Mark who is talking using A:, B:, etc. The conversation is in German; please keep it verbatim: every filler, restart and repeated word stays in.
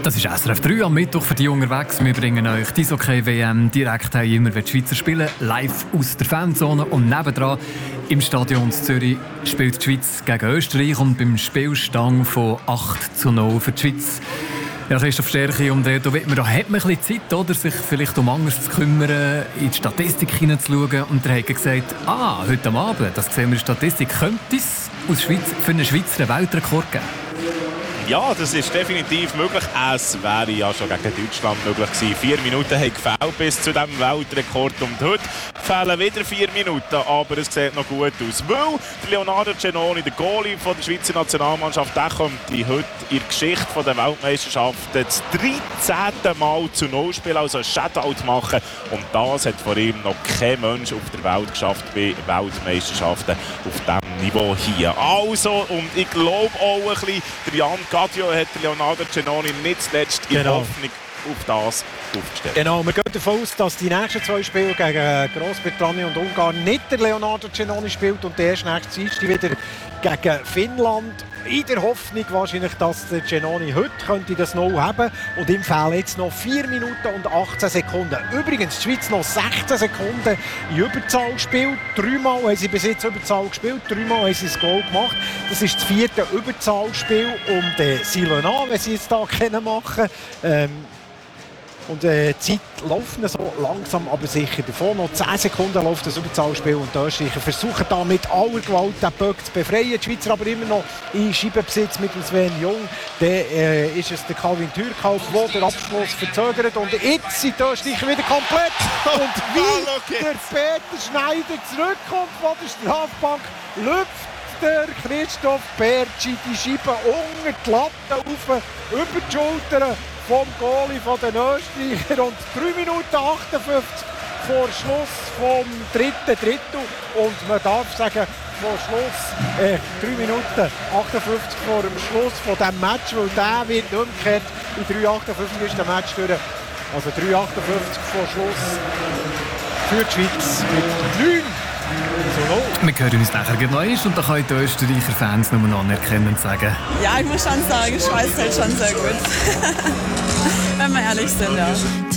A: Das ist S R F drei am Mittwoch für die unterwegs. Wir bringen euch die Eishockey-W M direkt heim, immer wenn die Schweizer spielen, live aus der Fanzone. Und nebendran im Stadion in Zürich spielt die Schweiz gegen Österreich und beim Spielstand von acht zu null für die Schweiz. Ja, Christoph Stärke, um den, da, man, da hat man ein bisschen Zeit, oder, sich vielleicht um anderes zu kümmern, in die Statistik hineinzuschauen. Und der hat gesagt, ah, heute Abend, das sehen wir in der Statistik, könnte es aus Schweiz, für einen Schweizer einen Weltrekord geben.
B: Ja, das ist definitiv möglich. Es wäre ja schon gegen Deutschland möglich gewesen. Vier Minuten haben gefehlt bis zu diesem Weltrekord. Und heute fehlen wieder vier Minuten. Aber es sieht noch gut aus. Weil Leonardo Cenoni, der Goalie von der Schweizer Nationalmannschaft, der kommt heute in der Geschichte der Weltmeisterschaften das dreizehnte Mal zu Null spielen, also ein Shutout machen. Und das hat vor ihm noch kein Mensch auf der Welt geschafft bei Weltmeisterschaften auf diesem Niveau hier. Also, und ich glaube auch ein bisschen, der Jan Gadjo hat Leonardo Cenoni nicht zuletzt in
C: genau.
B: Hoffnung auf das aufgestellt.
C: Genau, wir gehen davon aus, dass die nächsten zwei Spiele gegen Großbritannien und Ungarn nicht der Leonardo Cenoni spielt und der erst nächste Dienstag wieder gegen Finnland. In der Hoffnung wahrscheinlich, dass der Cenoni heute könnte das noch haben. Und ihm fehlen jetzt noch vier Minuten und achtzehn Sekunden. Übrigens, die Schweiz noch sechzehn Sekunden in Überzahl gespielt. Dreimal haben sie bis jetzt Überzahl gespielt, dreimal haben sie das Goal gemacht. Das ist das vierte Überzahlspiel um den Silena, wenn sie jetzt hier machen können. Ähm, Und äh, die Zeit läuft so langsam, aber sicher davon. Noch zehn Sekunden läuft das Überzahlspiel und die Österreicher versuchen da mit aller Gewalt den Böck zu befreien. Die Schweizer aber immer noch in Scheibenbesitz mit dem Sven Jung. Dann äh, ist es der Calvin Türkhoff, der den Abschluss verzögert. Und jetzt sind die Österreicher wieder komplett. Und wie der Peter Schneider zurückkommt von der Strafbank, lüpft der Christoph Bertschi die Scheibe unter die Latte auf, über die Schultern vom Goalie von den Österreichern. Und drei Minuten achtundfünfzig vor Schluss vom dritten Drittel. Und man darf sagen, vor Schluss, äh, drei Minuten achtundfünfzig vor dem Schluss von diesem Match, weil der wird umgekehrt. In drei achtundfünfzig ist der Match durch. Also drei achtundfünfzig vor Schluss für die Schweiz mit neun.
A: Wir hören uns nachher noch einmal und dann können die Österreicher Fans nur noch anerkennend sagen.
D: Ja, ich muss schon sagen, Schweiz hält schon sehr gut. Wenn wir ehrlich sind, ja.